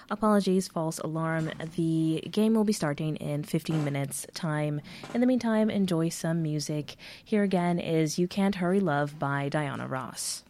Apologies, false alarm. The game will be starting in 15 minutes time. In the meantime, enjoy some music. Here again is You Can't Hurry Love by Diana Ross.